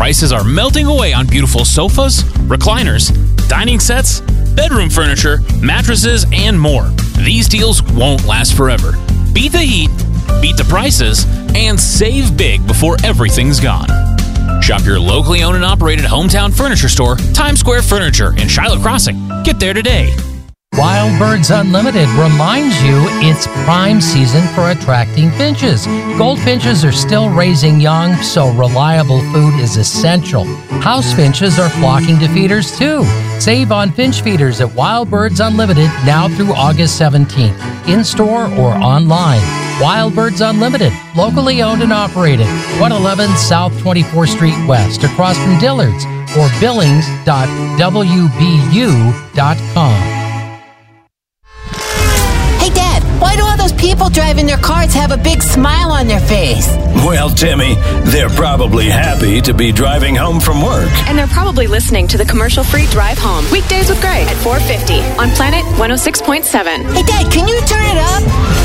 Prices are melting away on beautiful sofas, recliners, dining sets, bedroom furniture, mattresses, and more. These deals won't last forever. Beat the heat, beat the prices, and save big before everything's gone. Shop your locally owned and operated hometown furniture store, Times Square Furniture in Shiloh Crossing. Get there today. Wild Birds Unlimited reminds you it's prime season for attracting finches. Goldfinches are still raising young, so reliable food is essential. House finches are flocking to feeders too. Save on finch feeders at Wild Birds Unlimited now through August 17th, in-store or online. Wild Birds Unlimited, locally owned and operated, 111 South 24th Street West, across from Dillard's, or billings.wbu.com. Why do all those people driving their cars have a big smile on their face? Well, Timmy, they're probably happy to be driving home from work. And they're probably listening to the commercial-free Drive Home, Weekdays with Greg at 4:50 on Planet 106.7. Hey, Dad, can you turn it up?